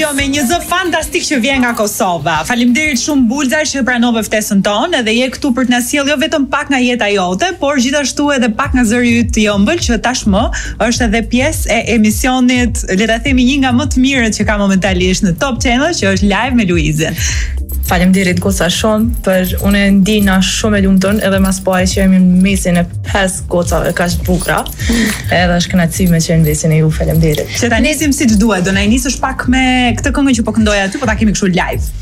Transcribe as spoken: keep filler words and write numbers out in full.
studio me një zë fantastik që vjen nga Kosova. Faleminderit shumë Bulza që pranove ftesën tonë dhe je këtu për të na sjellë jo vetëm pak nga jeta jote, por gjithashtu edhe pak nga zëri yt i ëmbël që tashmë është edhe pjesë e emisionit, le ta themi një nga më të mirët që ka momentalisht në Top Channel, që është Live me Luizën. Faleminderit goca shumë, për unë e ndina shumë e lumtur edhe mas pari që jemi në mesin e pesë gocave kaq bukura. Edhe është kënaqësi që në mesin e ju, faleminderit. Që ta nisim siç duhet, do na nisësh pak me këtë këngë që po këndoj aty, po ta kemi kështu live.